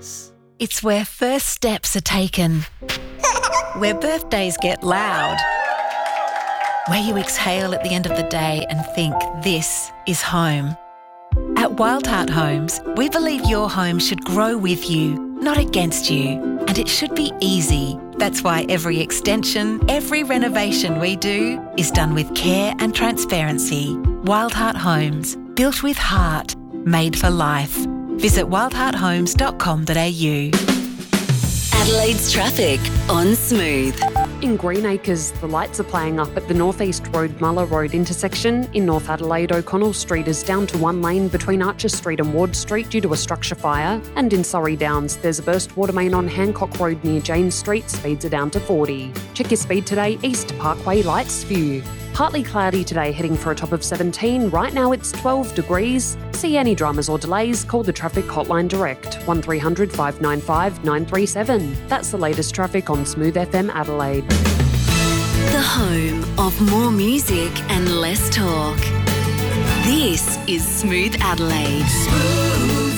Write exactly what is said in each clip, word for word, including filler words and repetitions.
It's where first steps are taken, where birthdays get loud, where you exhale at the end of the day and think, this is home. At Wildheart Homes, we believe your home should grow with you, not against you, and it should be easy. That's why every extension, every renovation we do is done with care and transparency. Wildheart Homes, built with heart, made for life. Visit wildheart homes dot com dot a u. Adelaide's traffic on Smooth. In Greenacres, the lights are playing up at the North East Road Muller Road intersection. In North Adelaide, O'Connell Street is down to one lane between Archer Street and Ward Street due to a structure fire. And in Surrey Downs, there's a burst water main on Hancock Road near James Street. Speeds are down to forty. Check your speed today, East Parkway lights for you. Partly cloudy today, heading for a top of seventeen. Right now it's twelve degrees. See any dramas or delays, call the traffic hotline direct, one three hundred five nine five nine three seven. That's the latest traffic on Smooth F M Adelaide. The home of more music and less talk. This is Smooth Adelaide. Smooth.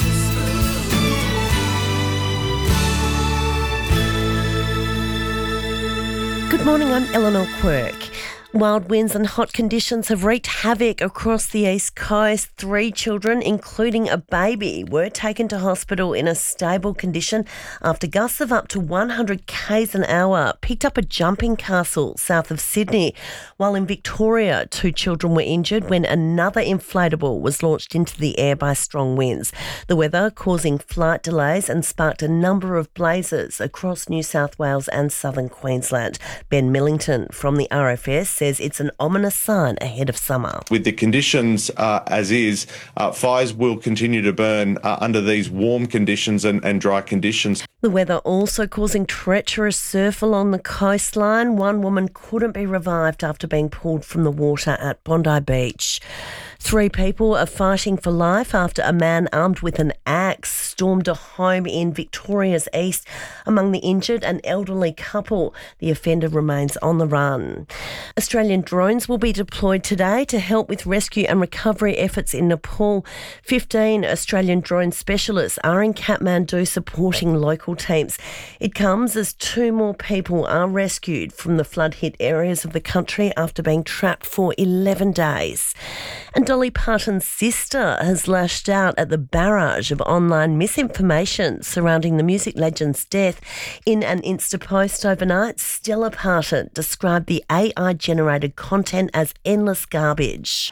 Good morning, I'm Eleanor Quirk. Wild winds and hot conditions have wreaked havoc across the East Coast. Three children, including a baby, were taken to hospital in a stable condition after gusts of up to one hundred kays an hour picked up a jumping castle south of Sydney. While in Victoria, two children were injured when another inflatable was launched into the air by strong winds. The weather causing flight delays and sparked a number of blazes across New South Wales and southern Queensland. Ben Millington from the R F S says it's an ominous sign ahead of summer. With the conditions uh, as is, uh, fires will continue to burn uh, under these warm conditions and, and dry conditions. The weather also causing treacherous surf along the coastline. One woman couldn't be revived after being pulled from the water at Bondi Beach. Three people are fighting for life after a man armed with an axe stormed a home in Victoria's East. Among the injured, an elderly couple. The offender remains on the run. Australian drones will be deployed today to help with rescue and recovery efforts in Nepal. fifteen Australian drone specialists are in Kathmandu supporting local teams. It comes as two more people are rescued from the flood-hit areas of the country after being trapped for eleven days. And Dolly Parton's sister has lashed out at the barrage of online misinformation surrounding the music legend's death. In an Insta post overnight, Stella Parton described the A I-generated content as endless garbage.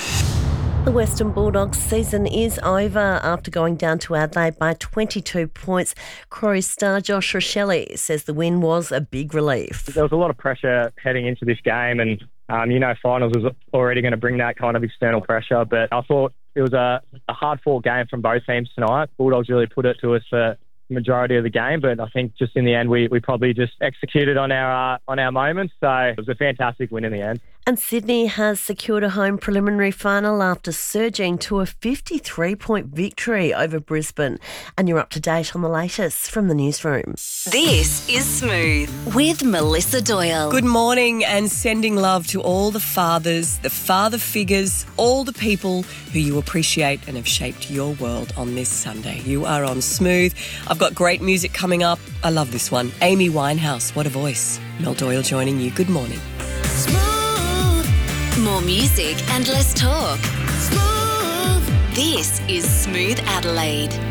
The Western Bulldogs season is over after going down to Adelaide by twenty-two points. Crows star Josh Rochelle says the win was a big relief. There was a lot of pressure heading into this game and, um, you know, finals was already going to bring that kind of external pressure. But I thought it was a, a hard-fought game from both teams tonight. Bulldogs really put it to us for the majority of the game, but I think just in the end we, we probably just executed on our uh, on our moments. So it was a fantastic win in the end. And Sydney has secured a home preliminary final after surging to a fifty-three point victory over Brisbane. And you're up to date on the latest from the newsroom. This is Smooth with Melissa Doyle. Good morning, and sending love to all the fathers, the father figures, all the people who you appreciate and have shaped your world on this Sunday. You are on Smooth. I've got great music coming up. I love this one. Amy Winehouse, what a voice. Mel Doyle joining you. Good morning. More music and less talk. Smooth. This is Smooth Adelaide.